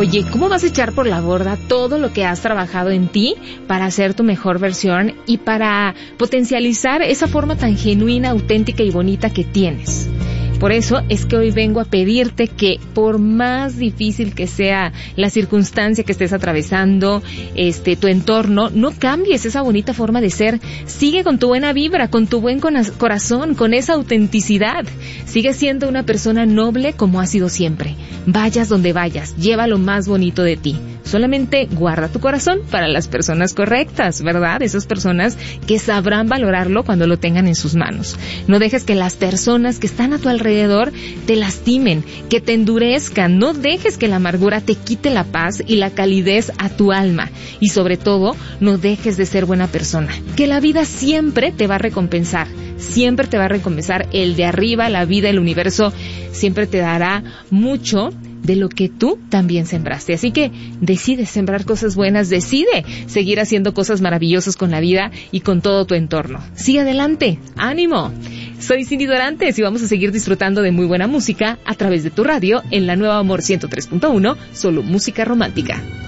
Oye, ¿cómo vas a echar por la borda todo lo que has trabajado en ti para ser tu mejor versión y para potencializar esa forma tan genuina, auténtica y bonita que tienes? Por eso es que hoy vengo a pedirte que, por más difícil que sea la circunstancia que estés atravesando, tu entorno, no cambies esa bonita forma de ser. Sigue con tu buena vibra, con tu buen corazón, con esa autenticidad. Sigue siendo una persona noble como has sido siempre. Vayas donde vayas, lleva lo más bonito de ti. Solamente guarda tu corazón para las personas correctas, ¿verdad? Esas personas que sabrán valorarlo cuando lo tengan en sus manos. No dejes que las personas que están a tu alrededor te lastimen, que te endurezcan. No dejes que la amargura te quite la paz y la calidez a tu alma. Y sobre todo, no dejes de ser buena persona. Que la vida siempre te va a recompensar. Siempre te va a recompensar el de arriba, la vida, el universo. Siempre te dará mucho de lo que tú también sembraste. Así que decide sembrar cosas buenas, decide seguir haciendo cosas maravillosas con la vida y con todo tu entorno. Sigue adelante, ánimo. Soy Cindy Dorantes y vamos a seguir disfrutando de muy buena música a través de tu radio en la Nueva Amor 103.1, solo música romántica.